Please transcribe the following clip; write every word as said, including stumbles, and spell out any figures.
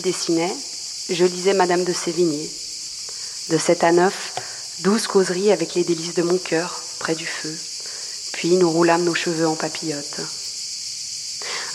dessinais, je lisais Madame de Sévigné. De sept à neuf, douze causeries avec les délices de mon cœur, près du feu. Puis nous roulâmes nos cheveux en papillotes.